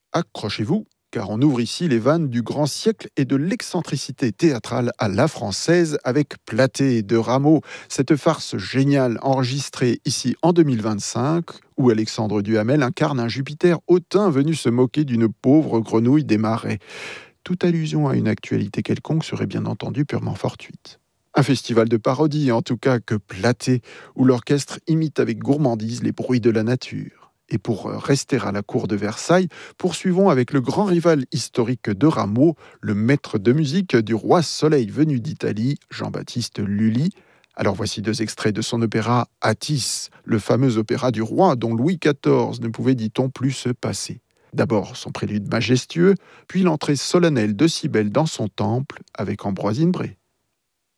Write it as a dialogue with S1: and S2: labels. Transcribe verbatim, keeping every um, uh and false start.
S1: Accrochez-vous, car on ouvre ici les vannes du grand siècle et de l'excentricité théâtrale à la française avec Platée de Rameau, cette farce géniale enregistrée ici en deux mille vingt-cinq, où Alexandre Duhamel incarne un Jupiter hautain venu se moquer d'une pauvre grenouille des marais. Toute allusion à une actualité quelconque serait bien entendu purement fortuite. Un festival de parodie, en tout cas, que Platée, où l'orchestre imite avec gourmandise les bruits de la nature. Et pour rester à la cour de Versailles, poursuivons avec le grand rival historique de Rameau, le maître de musique du roi Soleil venu d'Italie, Jean-Baptiste Lully. Alors voici deux extraits de son opéra Attis, le fameux opéra du roi dont Louis quatorze ne pouvait, dit-on, plus se passer. D'abord son prélude majestueux, puis l'entrée solennelle de Cybèle dans son temple avec Ambroisine Bré.